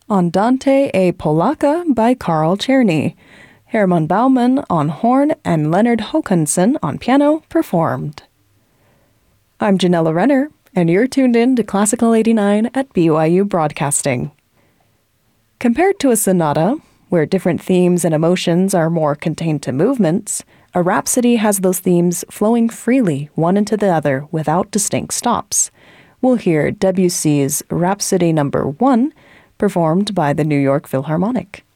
Andante e Polacca by Carl Czerny. Hermann Baumann on horn and Leonard Håkansson on piano performed. I'm Janella Renner, and you're tuned in to Classical 89 at BYU Broadcasting. Compared to a sonata, where different themes and emotions are more contained to movements, a rhapsody has those themes flowing freely one into the other without distinct stops. We'll hear Debussy's Rhapsody No. 1, performed by the New York Philharmonic.